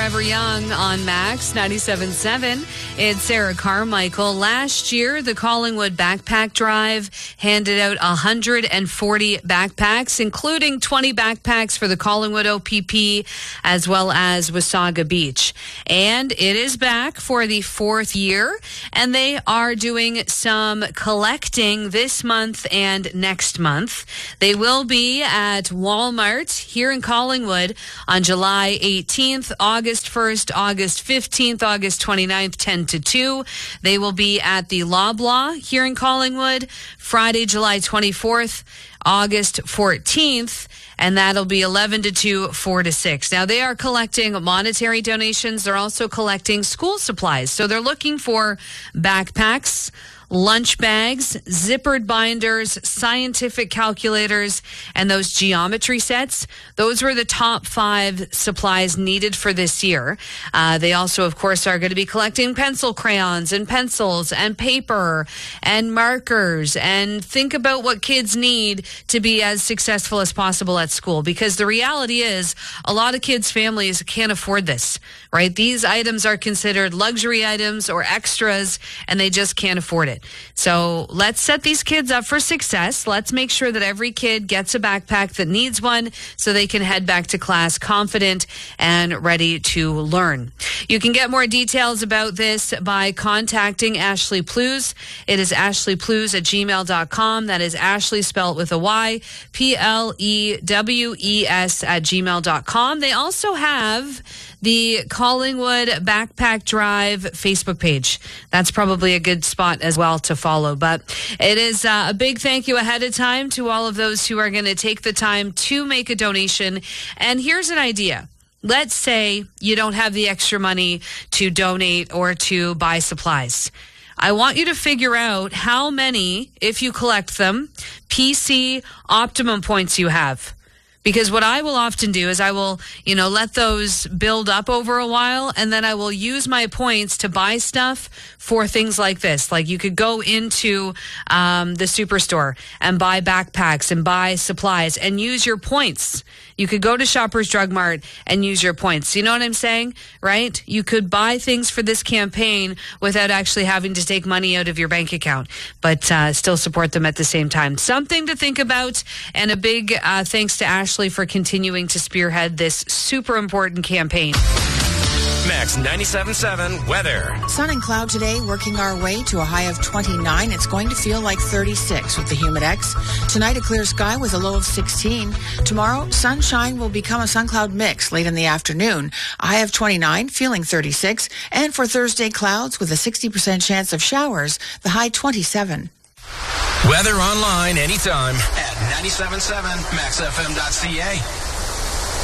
Forever Young on Max 97.7. It's Sarah Carmichael. Last year, the Collingwood Backpack Drive handed out 140 backpacks, including 20 backpacks for the Collingwood OPP as well as Wasaga Beach. And it is back for the fourth year, and they are doing some collecting this month and next month. They will be at Walmart here in Collingwood on July 18th, August 1st, August 15th, August 29th, 10 to 2. They will be at the Loblaw here in Collingwood Friday, July 24th, August 14th, and that'll be 11 to 2, 4 to 6. Now, they are collecting monetary donations. They're also collecting school supplies. So they're looking for backpacks, lunch bags, zippered binders, scientific calculators, and those geometry sets. Those were the top 5 supplies needed for this year. They also, of course, are going to be collecting pencil crayons and pencils and paper and markers. And think about what kids need to be as successful as possible at school, because the reality is a lot of kids' families can't afford this, right? These items are considered luxury items or extras, and they just can't afford it. So let's set these kids up for success. Let's make sure that every kid gets a backpack that needs one so they can head back to class confident and ready to learn. You can get more details about this by contacting Ashley Plews. It is ashleyplews@gmail.com. That is Ashley spelled with a Y, PLEWES@gmail.com. They also have the Collingwood Backpack Drive Facebook page. That's probably a good spot as well to follow. But it is a big thank you ahead of time to all of those who are going to take the time to make a donation. And here's an idea. Let's say you don't have the extra money to donate or to buy supplies. I want you to figure out how many, if you collect them, PC Optimum points you have. Because what I will often do is I will, let those build up over a while, and then I will use my points to buy stuff for things like this. Like you could go into the superstore and buy backpacks and buy supplies and use your points. You could go to Shoppers Drug Mart and use your points. You know what I'm saying, right? You could buy things for this campaign without actually having to take money out of your bank account, but still support them at the same time. Something to think about, and a big thanks to Ashley for continuing to spearhead this super important campaign. Max 97.7 weather. Sun and cloud today, working our way to a high of 29. It's going to feel like 36 with the Humidex. Tonight, a clear sky with a low of 16. Tomorrow, sunshine will become a sun-cloud mix late in the afternoon. A high of 29, feeling 36. And for Thursday, clouds with a 60% chance of showers, the high 27. Weather online anytime at 97.7maxfm.ca.